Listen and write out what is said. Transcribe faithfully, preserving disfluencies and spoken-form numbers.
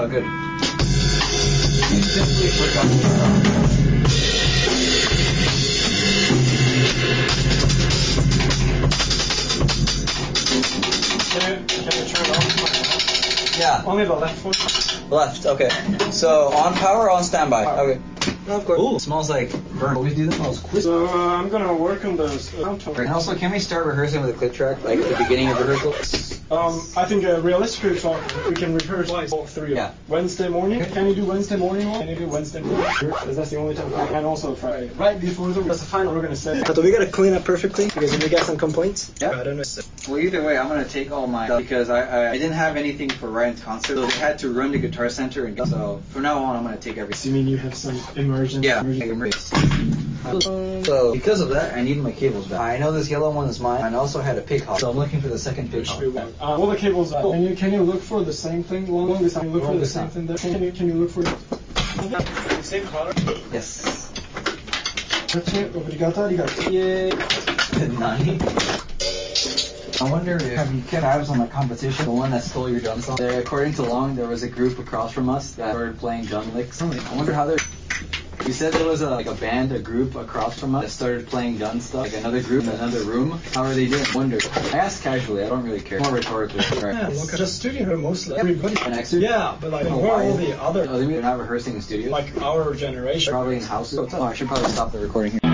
Oh, good. You simply forgot to start. Can you, can you turn off? Yeah. Only the left one. Left, okay. So, on power or on standby? Okay. No, of course. Ooh, smells like burnt. Always do this. Smells quick. So, uh, I'm gonna work on the sound. And also, can we start rehearsing with a click track, like at the beginning of rehearsal? Um, I think uh, realistically, so we can rehearse twice, all three. Yeah. Wednesday morning. Can you do Wednesday morning? Can you do Wednesday morning? Because that's the only time. And also Friday. Right before the that's the final. We're gonna say. But we gotta clean up perfectly because if we get some complaints. Yeah. I don't know. Well, either way, I'm gonna take all my stuff because I, I I didn't have anything for Ryan's concert, so they had to run to Guitar Center, and so from now on, I'm gonna take everything. You mean you have some immersion? Yeah. So because of that, I need my cables back. I know this yellow one is mine. I also had a pig hop, so I'm looking for the second pig hop. Uh, all the cables. Uh, can you can you look for the same thing? Long this time. Look for the same thing. There. Can you can you look for the same color? Yes. Obrigado, arigato. Yay. Nani? I wonder if have you kept tabs on the competition, the one that stole your drum song? There, according to Long, there was a group across from us that started playing drum licks. I wonder how they're. You said there was a, like a band, a group across from us that started playing gun stuff, like another group in another room. How are they doing? I wonder. I asked casually, I don't really care. More rhetorically. Right. Yeah, look at the studio mostly. Everybody. An exit? Yeah, but like, Oh, where are why? all the other, Oh, they mean they're not rehearsing in studios? like our generation? Probably in houses. Oh, I should probably stop the recording here.